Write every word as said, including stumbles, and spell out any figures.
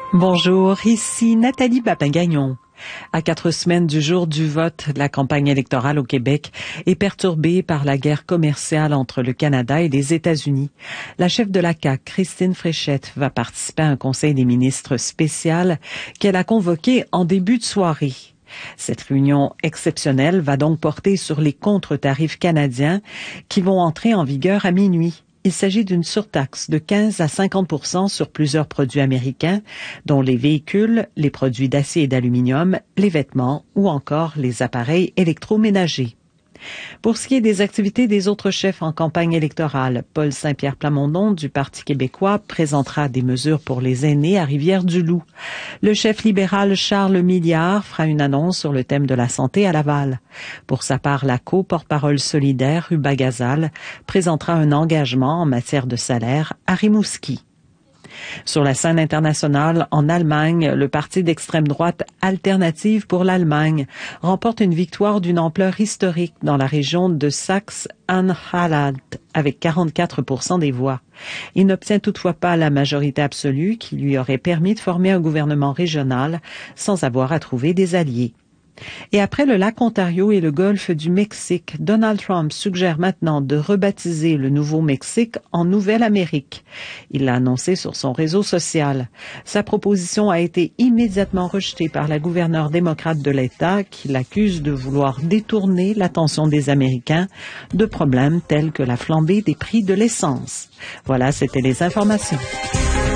Bonjour, ici Nathalie Papin-Gagnon. À quatre semaines du jour du vote, la campagne électorale au Québec est perturbée par la guerre commerciale entre le Canada et les États-Unis. La chef de la C A Q, Christine Fréchette, va participer à un conseil des ministres spécial qu'elle a convoqué en début de soirée. Cette réunion exceptionnelle va donc porter sur les contre-tarifs canadiens qui vont entrer en vigueur à minuit. Il s'agit d'une surtaxe de quinze à cinquante pour cent sur plusieurs produits américains, dont les véhicules, les produits d'acier et d'aluminium, les vêtements ou encore les appareils électroménagers. Pour ce qui est des activités des autres chefs en campagne électorale, Paul Saint-Pierre Plamondon du Parti québécois présentera des mesures pour les aînés à Rivière-du-Loup. Le chef libéral Charles Milliard fera une annonce sur le thème de la santé à Laval. Pour sa part, la co-porte-parole solidaire Ruba Gazal présentera un engagement en matière de salaire à Rimouski. Sur la scène internationale, en Allemagne, le parti d'extrême droite Alternative pour l'Allemagne remporte une victoire d'une ampleur historique dans la région de Saxe-Anhalt avec quarante-quatre pour cent des voix. Il n'obtient toutefois pas la majorité absolue qui lui aurait permis de former un gouvernement régional sans avoir à trouver des alliés. Et après le lac Ontario et le golfe du Mexique, Donald Trump suggère maintenant de rebaptiser le Nouveau-Mexique en Nouvelle-Amérique. Il l'a annoncé sur son réseau social. Sa proposition a été immédiatement rejetée par la gouverneure démocrate de l'État qui l'accuse de vouloir détourner l'attention des Américains de problèmes tels que la flambée des prix de l'essence. Voilà, c'était les informations.